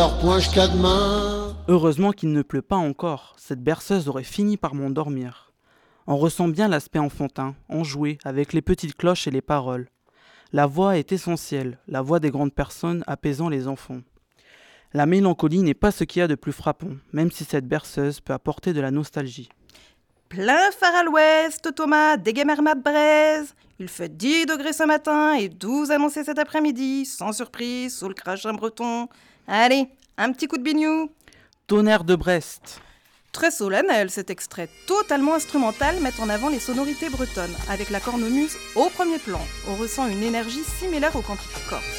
Point jusqu'à demain. Heureusement qu'il ne pleut pas encore, cette berceuse aurait fini par m'endormir. On ressent bien l'aspect enfantin, enjoué, avec les petites cloches et les paroles. La voix est essentielle, la voix des grandes personnes apaisant les enfants. La mélancolie n'est pas ce qu'il y a de plus frappant, même si cette berceuse peut apporter de la nostalgie. Plein phare à l'ouest, Thomas, dégamermat de braise. Il fait 10 degrés ce matin et 12 annoncés cet après-midi, sans surprise, sous le crachin breton. Allez, un petit coup de bignou. Tonnerre de Brest. Très solennel, cet extrait totalement instrumental met en avant les sonorités bretonnes, avec la cornemuse au premier plan. On ressent une énergie similaire au cantique corse.